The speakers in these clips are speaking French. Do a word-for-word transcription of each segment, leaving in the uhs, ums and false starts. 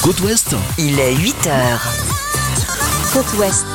Côte Ouest. Il est huit heures. Côte Ouest.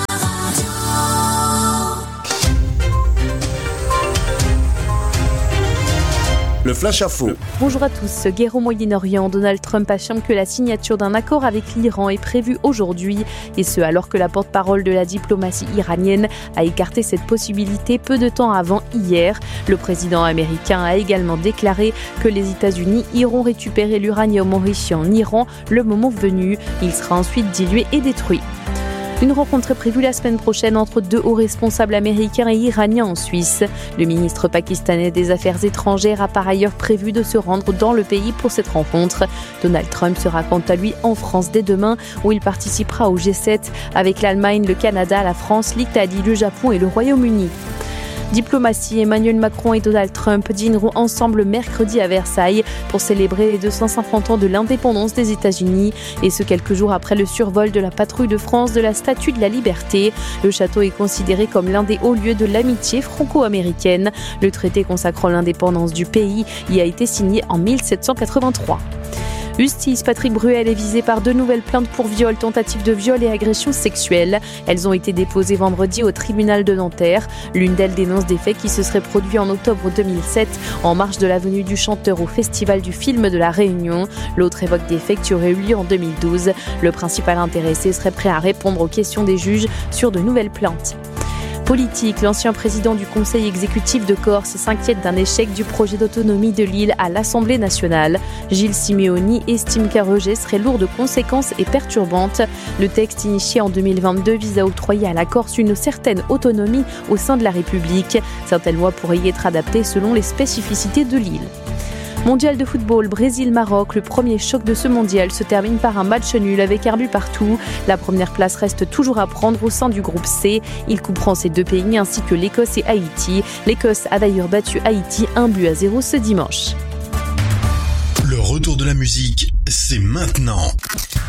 Le Flash Info. Bonjour à tous. Guerre au Moyen-Orient. Donald Trump affirme que la signature d'un accord avec l'Iran est prévue aujourd'hui. Et ce, alors que la porte-parole de la diplomatie iranienne a écarté cette possibilité peu de temps avant hier. Le président américain a également déclaré que les États-Unis iront récupérer l'uranium enrichi en Iran le moment venu. Il sera ensuite dilué et détruit. Une rencontre est prévue la semaine prochaine entre deux hauts responsables américains et iraniens en Suisse. Le ministre pakistanais des Affaires étrangères a par ailleurs prévu de se rendre dans le pays pour cette rencontre. Donald Trump sera quant à lui en France dès demain, où il participera au G sept avec l'Allemagne, le Canada, la France, l'Italie, le Japon et le Royaume-Uni. Diplomatie, Emmanuel Macron et Donald Trump dîneront ensemble mercredi à Versailles pour célébrer les deux cent cinquante ans de l'indépendance des États-Unis. Et ce, quelques jours après le survol de la patrouille de France de la Statue de la Liberté. Le château est considéré comme l'un des hauts lieux de l'amitié franco-américaine. Le traité consacrant l'indépendance du pays y a été signé en mille sept cent quatre-vingt-trois. Justice, Patrick Bruel est visé par deux nouvelles plaintes pour viol, tentative de viol et agression sexuelle. Elles ont été déposées vendredi au tribunal de Nanterre. L'une d'elles dénonce des faits qui se seraient produits en octobre deux mille sept en marge de la venue du chanteur au Festival du film de la Réunion. L'autre évoque des faits qui auraient eu lieu en deux mille douze. Le principal intéressé serait prêt à répondre aux questions des juges sur de nouvelles plaintes. Politique, l'ancien président du Conseil exécutif de Corse s'inquiète d'un échec du projet d'autonomie de l'île à l'Assemblée nationale. Gilles Simeoni estime qu'un rejet serait lourd de conséquences et perturbante. Le texte initié en deux mille vingt-deux vise à octroyer à la Corse une certaine autonomie au sein de la République. Certaines lois pourraient y être adaptées selon les spécificités de l'île. Mondial de football, Brésil-Maroc. Le premier choc de ce mondial se termine par un match nul avec un but partout. La première place reste toujours à prendre au sein du groupe C. Il couperont ces deux pays ainsi que l'Écosse et Haïti. L'Écosse a d'ailleurs battu Haïti un but à zéro ce dimanche. Le retour de la musique, c'est maintenant.